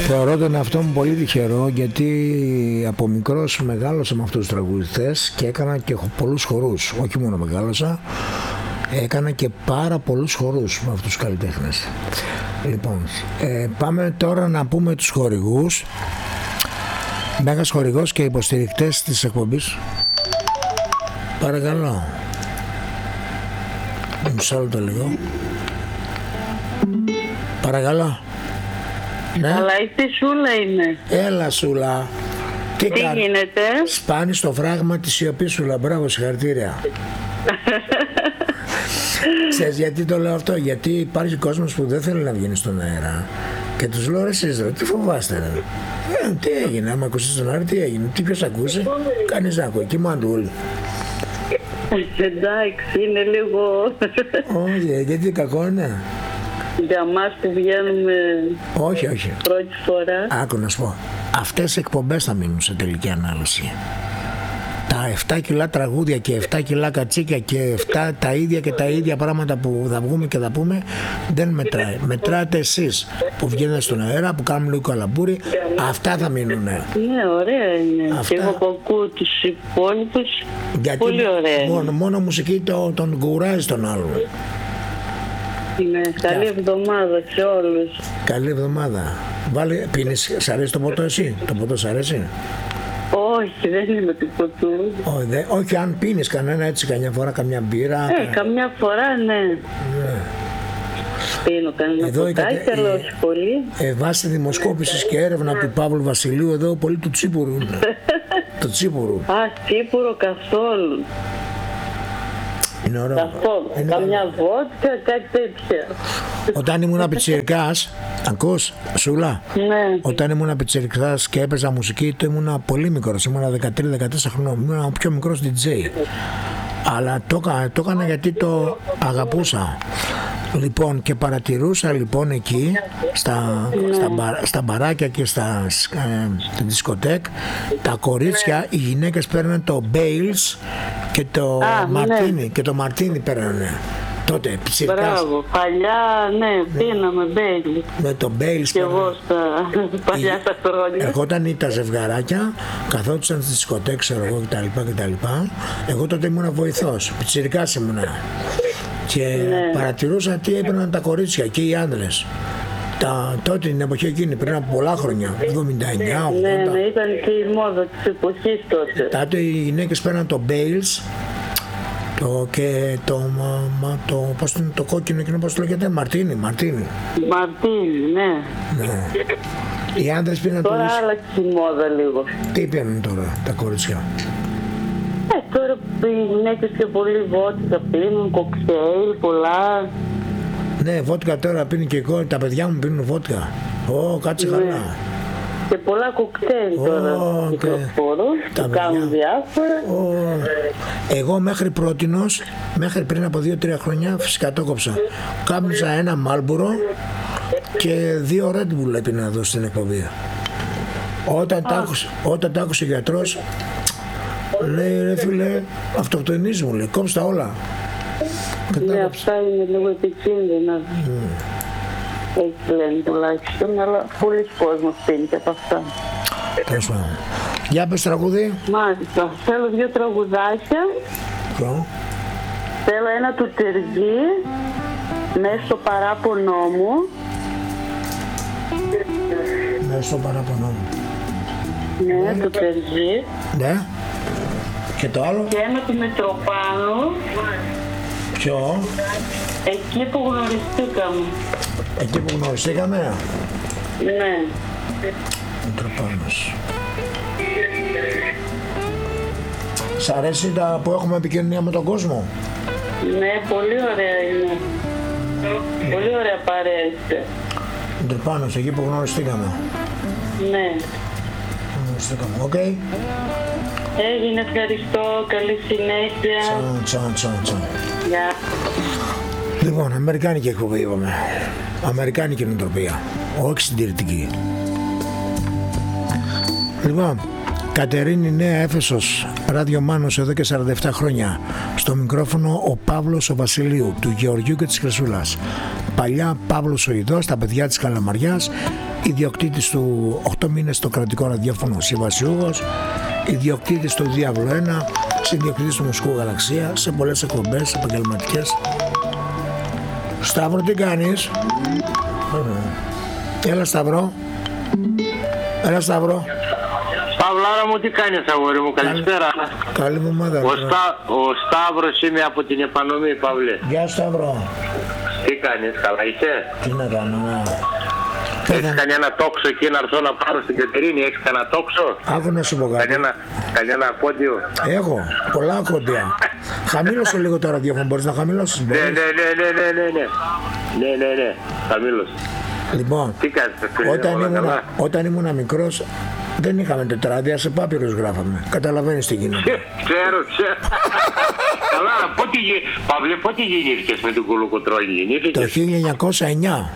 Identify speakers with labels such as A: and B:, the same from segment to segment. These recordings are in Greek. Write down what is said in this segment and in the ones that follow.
A: Θεωρώ τον εαυτό μου πολύ τυχερό, γιατί από μικρός μεγάλωσα με αυτούς τους τραγουδιστές και έκανα και πολλούς χορούς. Όχι μόνο μεγάλωσα, έκανα και πάρα πολλούς χορούς με αυτούς τους καλλιτέχνες. Λοιπόν, πάμε τώρα να πούμε τους χορηγούς. Μέγας χορηγός και υποστηρικτές της εκπομπής. Παρακαλώ. Μισό λεπτό λίγο. Παρακαλώ. Ναι.
B: Αλλά η Σούλα είναι.
A: Έλα Σούλα.
B: Τι γίνεται?
A: Σπάνει στο φράγμα της σιωπής Σούλα. Μπράβο, συγχαρητήρια. Ξέρεις γιατί το λέω αυτό? Γιατί υπάρχει κόσμος που δεν θέλει να βγαίνει στον αέρα. Και τους λέω, εσείς τι φοβάστε ρε? Τι έγινε, άμα ακούσεις τον αέρα, τι έγινε? Τι ποιος ακούσει? Κανείς δεν ακούει. Και μαντούλη.
B: Εντάξει, είναι λίγο...
A: Όχι, γιατί κακό είναι?
B: Για μας που βγαίνουμε...
A: Όχι.
B: Πρώτη φορά.
A: Άκου να σου πω. Αυτές οι εκπομπές θα μείνουν σε τελική ανάλυση. Τα 7 κιλά τραγούδια και 7 κιλά κατσίκια και 7 τα ίδια και τα ίδια πράγματα που θα βγούμε και θα πούμε δεν μετράει. Μετράτε εσείς που βγαίνετε στον αέρα, που κάνουμε λίγο καλαμπούρι. Αυτά θα μείνουν.
B: Ναι, ωραία είναι.
A: Αυτά...
B: Και εγώ που ακούω τους υπόλοιπους.
A: Γιατί
B: πολύ ωραία.
A: Μόνο μουσική τον κουράζει τον άλλον.
B: Ναι, καλή εβδομάδα σε όλους.
A: Καλή εβδομάδα. Πίνεις, σ' αρέσει το ποτό εσύ? Το ποτό σ' αρέσει?
B: Όχι, δεν είμαι τίποτα.
A: Όχι, αν πίνεις κανένα έτσι καμιά φορά, καμιά μπύρα.
B: Καμιά φορά ναι. Πίνω κανένα ποτάκι, αλλά όχι πολύ.
A: Βάσει δημοσκόπησης και έρευνα του Παύλου Βασιλείου, εδώ πολύ του τσίπουρου. Το τσίπουρου.
B: Τσίπουρο καθόλου.
A: Είναι ωραίο.
B: Καθόλου. Καμιά βότκα, κάτι τέτοια.
A: Όταν ήμουν πιτσιρικάς, ακούς Σούλα?
B: Ναι.
A: Όταν ήμουν πιτσιρικάς και έπαιζα μουσική, το ήμουν πολύ μικρός, ήμουν 13-14 χρονών, ήμουν ο πιο μικρός DJ. Αλλά το έκανα γιατί το αγαπούσα. Λοιπόν, και παρατηρούσα λοιπόν εκεί στα μπαράκια και στα δισκοτέκ, τα κορίτσια, οι γυναίκες παίρνουν το Bales και το Martini, ναι. Και το Martini παίρνανε τότε πιτσιρικάς.
B: Μπράβο, παλιά ναι, πίναμε Bales.
A: Με το Bales
B: και εγώ στα παλιά τα χρόνια.
A: Ερχόταν τα ζευγαράκια, καθόντουσαν στη δισκοτέκ, ξέρω εγώ κτλ. Εγώ τότε ήμουν βοηθός, πιτσιρικάς ήμουνα. Και παρατηρούσα τι έπαιρναν τα κορίτσια και οι άντρες. Τότε την εποχή εκείνη, πριν από πολλά χρόνια, 79, 80.
B: Ναι, ήταν και η μόδα της εποχής τότε.
A: Τότε οι γυναίκες παίρναν το Bales και το κόκκινο εκείνο, πώς το λέγεται, Martini.
B: Martini, ναι.
A: Οι άντρες πήραν το...
B: Τώρα άλλαξε η μόδα λίγο.
A: Τι πήραν τώρα τα κορίτσια?
B: Τώρα οι γυναίκες και πολύ βότκα πίνουν, κοκτέιλ, πολλά.
A: Ναι, βότκα τώρα πίνει και εγώ, τα παιδιά μου πίνουν βότκα. Κάτσε καλά.
B: Και πολλά κοκτέιλ τώρα κυκλοφορούν, που κάνουν διάφορα.
A: Εγώ μέχρι πρότινος, μέχρι πριν από 2-3 χρόνια, φυσικά το κόψα. Κάμιζα ένα Μάλμπορο και 2 Red Bull έπινα εδώ στην εκπομπή. Όταν τα άκουσε ο γιατρός, λέει ρε φίλε, αυτοκτονείς μου, λέει, κόψε τα όλα.
B: Ναι, αυτά είναι λίγο επικίνδυνα. Έτσι λένε τουλάχιστον, αλλά πολλοί κόσμος πίνει και από αυτά.
A: Τέλος πάντων. Για πες τραγούδι.
B: Μάλιστα. Θέλω 2 τραγουδάκια.
A: Ποιο?
B: Θέλω ένα του Τερζή, μέσα στο παράπονό μου.
A: Μέσα στο παράπονό μου.
B: Ναι, του Τερζή.
A: Ναι. Και το άλλο?
B: Και ένα του Μητροπάνου.
A: Ποιο?
B: Εκεί που γνωριστήκαμε.
A: Εκεί που γνωριστήκαμε?
B: Ναι.
A: Μητροπάνος. Σ' αρέσει τα που έχουμε επικοινωνία με τον κόσμο?
B: Ναι, πολύ ωραία είναι. Πολύ ωραία παρέα.
A: Μητροπάνος, εκεί που γνωριστήκαμε.
B: Ναι.
A: Γνωριστήκαμε, οκ.
B: Έγινε, ευχαριστώ, καλή συνέχεια.
A: Τσαν.
B: Γεια.
A: Λοιπόν, αμερικάνικη εκπομπή είπαμε. Αμερικάνικη νοοτροπία, όχι συντηρητική. Λοιπόν, Κατερίνη Νέα Έφεσος, Ράδιο Μάνος εδώ και 47 χρόνια. Στο μικρόφωνο ο Παύλος ο Βασιλείου, του Γεωργιού και της Χρυσούλας. Παλιά Παύλος ο Ιδός, τα παιδιά της Καλαμαριάς. ιδιοκτήτης του 8 μήνες στο κρατικό ραδιόφωνο συμβασιούχος, ιδιοκτήτης του Διάβλο 1, συνδιοκτήτης του Μουσικού Γαλαξία, σε πολλές εκπομπές επαγγελματικές. Σταύρο, τι κάνεις? Έλα Σταύρο. Έλα Σταύρο.
C: Παυλάρα μου, τι κάνεις αγόρι μου, καλησπέρα.
A: Καλή εβδομάδα.
C: Ο Σταύρος είμαι από την Επανομή, Παυλέ.
A: Γεια Σταύρο.
C: Τι κάνεις, καλά είσαι?
A: Τι να κάνω, να.
C: Έχεις κανένα τόξο εκεί να έρθω να πάρω στην Κατερίνη, έχεις κανένα τόξο?
A: Άκου να σου πω κάτι.
C: Κανένα ακόντιο?
A: Έχω, πολλά ακόντια. Χαμήλωσε λίγο το ραδιόφωνο, μπορείς να χαμηλώσεις?
C: Ναι, χαμήλωσε.
A: Λοιπόν,
C: τι κάνεις,
A: όταν ήμουν μικρός δεν είχαμε τετράδια, σε πάπυρους γράφαμε. Καταλαβαίνεις τι γίνεται.
C: Ξέρω. Καλά, Παύλε, πότε γεννήθηκες με την Κολοκοτρώνη?
A: Το 1909.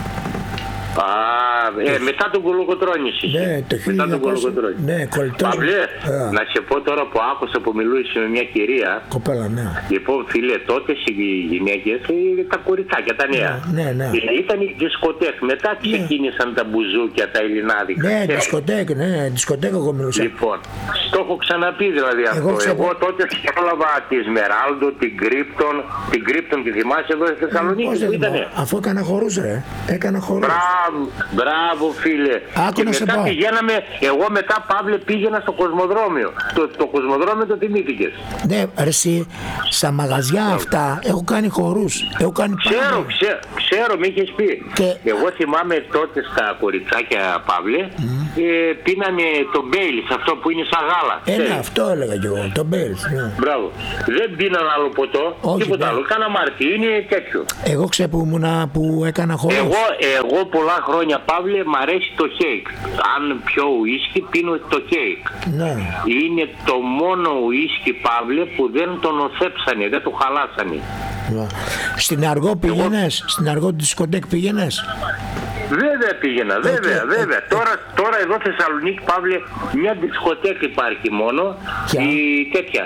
C: Μετά τον Κολοκοτρώνηση.
A: Ναι, το 1909. Ναι, κολλητός.
C: Παύλε, να σε πω τώρα που άκουσα που μιλούσε με μια κυρία.
A: Κοπέλα, ναι.
C: Λοιπόν, φίλε, τότε οι γυναίκες, τα κοριτσάκια, τα νέα.
A: Ναι.
C: Ήταν η δισκοτέκ. Μετά ξεκίνησαν τα μπουζούκια, τα ελληνάδικα.
A: Ναι, δισκοτέκ εγώ μιλούσα.
C: Λοιπόν, στο έχω ξαναπεί δηλαδή αυτό. Εγώ τότε έβλαβα τη Σμεράλντο, την Κρύπτον, τη θυμάσαι εδώ στη Θεσσαλονίκη που ήτανε?
A: Αφού έκανα χορούς, έκανα χορούς.
C: Μπράβο φίλε.
A: Άκου να σε πω.
C: Πηγαίναμε, εγώ μετά Παύλε πήγαινα στο Κοσμοδρόμιο. Το Κοσμοδρόμιο το θυμήθηκες?
A: Ναι, εσύ, στα μαγαζιά αυτά έχω κάνει χορούς.
C: Ξέρω, με είχες πει. Εγώ θυμάμαι τότε στα κοριτσάκια, Παύλε, πίνανε το Μπέιλις, αυτό που είναι σαν γάλα.
A: Ναι, αυτό έλεγα κι εγώ, το Μπέιλις.
C: Μπράβο. Δεν πίναν άλλο ποτό, τίποτα άλλο. Κάνα μαρτίνι, τέτοιο.
A: Εγώ που έκανα χορούς.
C: Εγώ πολλά χρόνια, Παύλε, μ' αρέσει το χέικ. Αν πιω ουίσκι, πίνω το χέικ.
A: Ναι.
C: Είναι το μόνο ουίσκι, Παύλε, που δεν τον οθέψανε, δεν το χαλάσανε.
A: Ναι. Στην Αργό πήγαινες? Στην Αργό τη δισκοτέκ πήγαινες?
C: Βέβαια πήγαινα, βέβαια. Τώρα εδώ Θεσσαλονίκη, Παύλε, μια δισκοτέκ υπάρχει μόνο. Η τέτοια.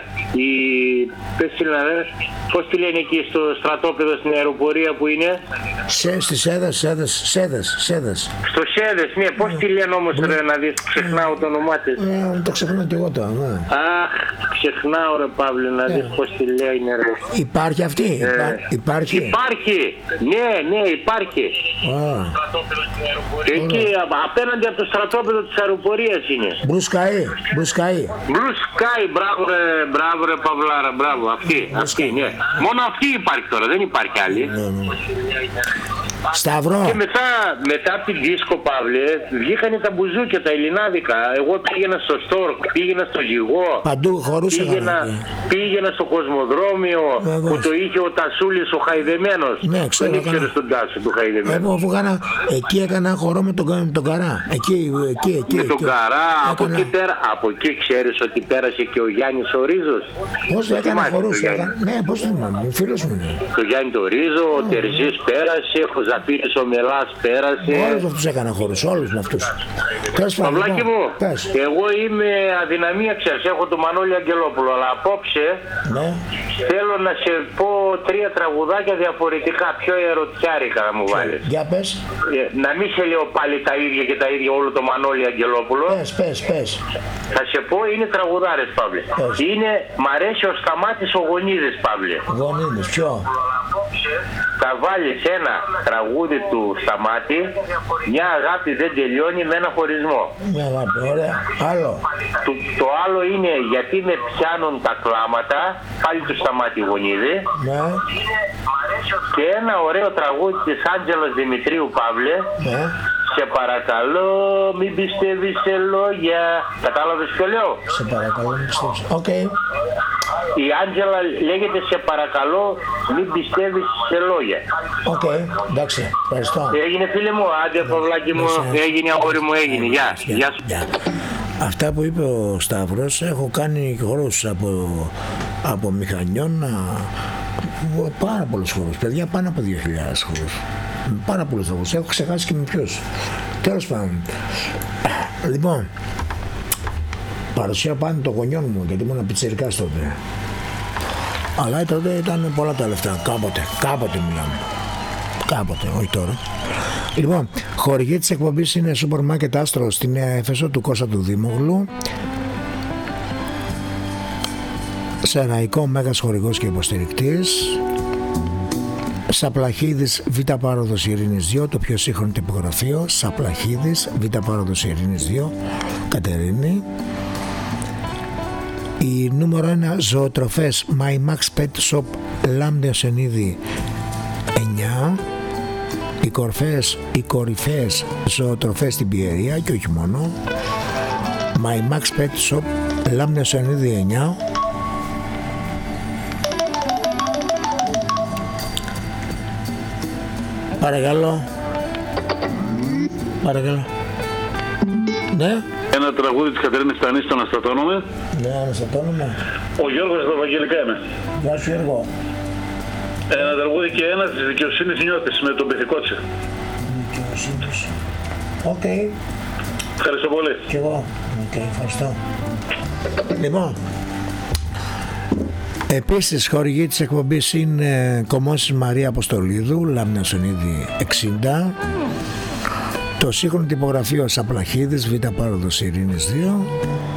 C: Πώς τη λένε εκεί στο στρατόπεδο στην αεροπορία που είναι?
A: Στις Σέδες.
C: Στο Σέδες, ναι. Πώς τη λένε όμως ρε, να δεις, ξεχνάω το όνομά της.
A: Το ξεχνάω κι εγώ τώρα.
C: Αχ, ξεχνάω ρε Παύλε, να δεις πώς τη λένε ρε.
A: Υπάρχει αυτή? Υπάρχει.
C: Ναι, υπάρχει. Εκεί απέναντι από το στρατόπεδο της αεροπορίας είναι.
A: Blue Sky,
C: μπράβο ρε Παυλάρα, μπράβο, αυτή, ναι. Μόνο αυτή υπάρχει τώρα, δεν υπάρχει άλλη.
A: Σταυρό.
C: Και μετά από την δίσκο, Παύλε, βγήκανε τα μπουζούκια, τα ελληνάδικα. Εγώ πήγαινα στο Στόρκ, πήγαινα στο Λιγό.
A: Παντού χωρούσε.
C: Πήγαινα στο Κοσμοδρόμιο που το είχε ο Τασούλης ο Χαϊδεμένος.
A: Ναι, ξέρω.
C: Δεν ήξερες τον Τάσο του Χαϊδεμένου.
A: Εκεί έκανα χορό με τον Καρά. Εκεί.
C: Με τον Καρά, από εκεί ξέρεις ότι πέρασε και ο Γιάννης ο Ρίζος.
A: Πώς έκανα χορούς? Ναι, πώς το θυμάμαι, φίλος μου είναι.
C: Το Γιάννη το Ρίζο, ο Τερζής πέρασε, ο Ζαπύρης ο Μελάς πέρασε.
A: Όλους αυτούς έκανα χορούς, όλους με αυτούς.
C: Παυλάκι μου, εγώ είμαι αδυναμία, ξέρεις, έχω το Μανώλη Αγγελόπουλο, αλλά απόψε θέλω να σε πω 3 τραγουδάκια διαφορετικά, πιο ερωτιάρικα να μου βάλεις.
A: Για πες.
C: Να μην σε λέω πάλι τα ίδια και τα ίδια όλο το Μανώλη Αγγελόπουλο.
A: Πες.
C: Θα σε πω, είναι τραγουδάρες, Παύλε. Μ' αρέσει ο Σταμάτης ο Γονίδης, Παύλε.
A: Γονίδης, ποιο?
C: Θα βάλεις ένα τραγούδι του Σταμάτη, μια αγάπη δεν τελειώνει με ένα χωρισμό.
A: Μια αγάπη, ωραία. Άλλο.
C: Το άλλο είναι γιατί με πιάνουν τα κλάματα, πάλι του Σταμάτη Γονίδη.
A: Ναι.
C: Και ένα ωραίο τραγούδι της Άντζελας Δημητρίου, Παύλε.
A: Ναι.
C: Σε παρακαλώ μην πιστεύεις σε λόγια. Κατάλαβες ποιο λέω?
A: Σε παρακαλώ μην πιστεύεις. Οκ.
C: Η Άντζελα λέγεται σε παρακαλώ μην πιστεύεις σε λόγια.
A: Οκ, εντάξει, ευχαριστώ.
C: Έγινε φίλε μου, άντε Παυλάκι μου, έγινε αγόρι μου, έγινε. Γεια σου.
A: Αυτά που είπε ο Σταύρος, έχω κάνει χορούς από μηχανιών, πάρα πολλούς χορούς, παιδιά, πάνω από 2.000 χορούς. Πάρα πολλούς χορούς, έχω ξεχάσει και με ποιους. Τέλος πάντων. Λοιπόν, παρουσία πάνω των γονιών μου, γιατί ήμουν πιτσιρικάς τότε. Αλλά τότε ήταν πολλά τα λεφτά, κάποτε μιλάμε. Κάποτε, όχι τώρα. Λοιπόν, χορηγή της εκπομπής είναι Σούπερ Μάρκετ Άστρο στη Νέα Έφεσο του Κώστα του Δήμογλου. Σεραϊκό μέγας χορηγός και υποστηρικτής. Σαπλαχίδης Β' Πάροδος Ειρήνης 2, το πιο σύγχρονο τυπογραφείο. Σαπλαχίδης Β' Πάροδος Ειρήνης 2, Κατερίνη. Η νούμερο 1 ζωοτροφές My Max Pet Shop, Λάμνιο Σενίδη 9. Οι κορυφαίες ζωοτροφές στην Πιερία και όχι μόνο. My Max Pet Shop, Λάμνιο Σενίδη 9. Παρακαλώ. Ναι.
D: Ένα τραγούδι της Κατερίνης Στανής, το αναστατώνομαι.
A: Ναι, αναστατώνομαι.
D: Ο Γιώργος από Ευαγγελικά είμαι.
A: Γεια σου Γιώργο.
D: Ένα τραγούδι και ένα της δικαιοσύνης νιώθεις με τον Πυθικότση.
A: Δικαιοσύνης. Οκ.
D: Ευχαριστώ πολύ.
A: Κι εγώ. Οκ, ευχαριστώ. Λοιπόν, επίσης χορηγή της εκπομπής είναι Κομμώσεις Μαρία Αποστολίδου, Λάμνιο Σενίδη 60. Το σύγχρονο τυπογραφείο Σαπλαχίδης Β' Πάροδος Ειρήνης 2.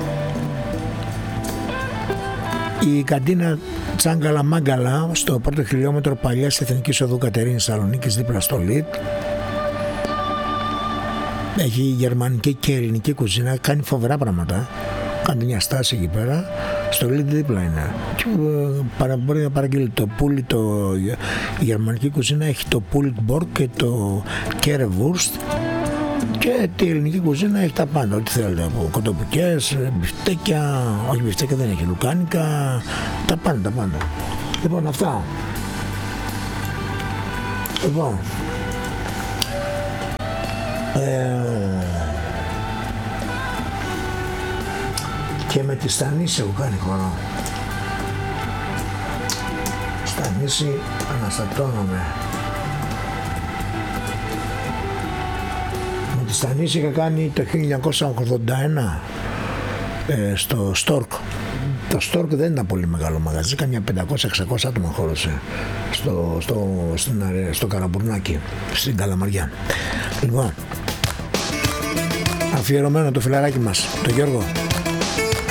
A: Η καντίνα Τσάγκαλα Μάγκαλα στο πρώτο χιλιόμετρο παλιάς Εθνικής Οδού Κατερίνης Σαλονίκης δίπλα στο ΛΙΤ. Έχει γερμανική και ελληνική κουζίνα, κάνει φοβερά πράγματα. Κάνει μια στάση εκεί πέρα. Στο ΛΙΤ δίπλα είναι. Και μπορεί να παραγγείλει το πουλί, η γερμανική κουζίνα έχει το πουλιτ μπορκ και το κέρεβουρστ. Και τη ελληνική κουζίνα έχει τα πάντα, ό,τι θέλετε, από κοτοπουκές, μπιφτέκια, όχι μπιφτέκια δεν έχει, λουκάνικα, τα πάντα. Λοιπόν, αυτά. Λοιπόν, και με τη Στανίση έχω κάνει χώρο. Στανίση αναστατώνομαι. Τη Στανίση είχα κάνει το 1981 στο Στόρκ. Το Στόρκ δεν ήταν πολύ μεγάλο μαγαζί, καμιά 500-600 άτομα χώρωσε στο Καραμπουρνάκι, στην Καλαμαριά. Λοιπόν, αφιερωμένο το φιλαράκι μας, το Γιώργο.